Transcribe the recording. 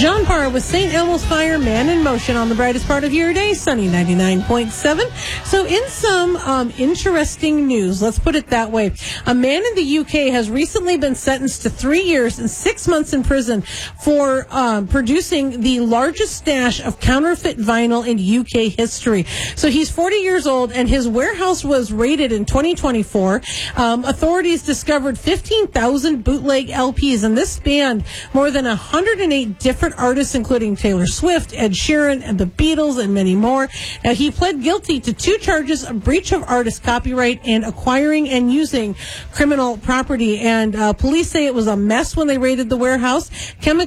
John Parr with St. Elmo's Fire, Man in Motion on the brightest part of your day, sunny 99.7. So in some interesting news, let's put it that way, a man in the UK has recently been sentenced to 3 years and 6 months in prison for producing the largest stash of counterfeit vinyl in UK history. So he's 40 years old, and his warehouse was raided in 2024. Authorities discovered 15,000 bootleg LPs, and this spanned more than 108 different artists, including Taylor Swift, Ed Sheeran, and the Beatles, and many more. Now, he pled guilty to 2 charges of breach of artist copyright and acquiring and using criminal property. And police say it was a mess when they raided the warehouse.